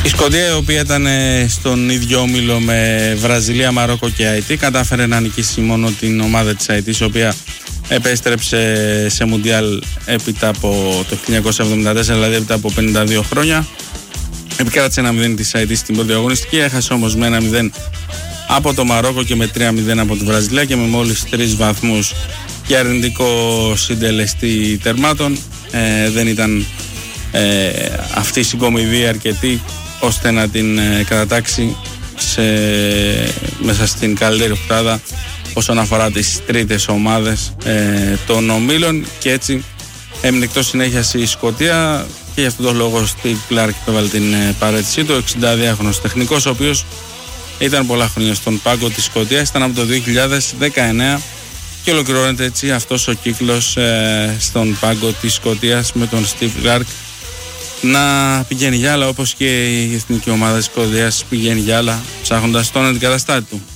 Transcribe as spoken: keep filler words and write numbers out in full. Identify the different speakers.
Speaker 1: Η Σκωτία, η οποία ήταν στον ίδιο όμιλο με Βραζιλία, Μαρόκο και Αϊτή, κατάφερε να νικήσει μόνο την ομάδα της Αϊτής, η οποία επέστρεψε σε Μουντιάλ έπειτα από το χίλια εννιακόσια εβδομήντα τέσσερα, δηλαδή έπειτα από πενήντα δύο χρόνια. Επικράτησε ένα μηδέν της Αϊτής στην πρώτη αγωνιστική, έχασε όμως με ένα μηδέν από το Μαρόκο και με τρία μηδέν από τη Βραζιλία και με μόλις τρεις βαθμούς και αρνητικό συντελεστή τερμάτων. Ε, δεν ήταν ε, αυτή η συγκομιδή αρκετή ώστε να την ε, κατατάξει σε, μέσα στην καλύτερη οκτάδα όσον αφορά τις τρίτες ομάδες ε, των ομίλων, και έτσι έμεινε εκτός συνέχειας η Σκωτία, και γι' αυτόν τον λόγο ο Στιβ Κλάρκ έβαλε την ε, παρέτησή του. εξηνταδυάχρονος τεχνικός, ο οποίος ήταν πολλά χρόνια στον πάγκο της Σκωτίας, ήταν από το δύο χιλιάδες δεκαεννέα και ολοκληρώνεται έτσι αυτός ο κύκλος ε, στον πάγκο της Σκωτίας με τον Στιβ Κλάρκ να πηγαίνει για άλλα, όπως και η εθνική ομάδα της Σκωτίας πηγαίνει για άλλα ψάχνοντας τον αντικαταστάτη του.